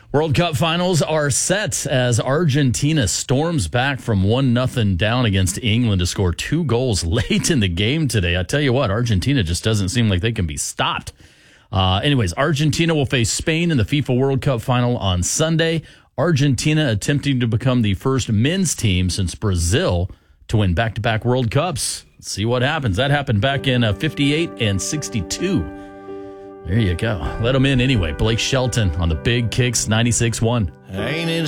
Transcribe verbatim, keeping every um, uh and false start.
World Cup finals are set as Argentina storms back from one nothing down against England to score two goals late in the game today. I tell you what, Argentina just doesn't seem like they can be stopped. Uh, anyways, Argentina will face Spain in the FIFA World Cup final on Sunday. Argentina attempting to become the first men's team since Brazil to win back-to-back World Cups. Let's see what happens. That happened back in uh, fifty-eight and sixty-two. There you go. Let them in anyway. Blake Shelton on the Big Kicks ninety-six one. Ain't it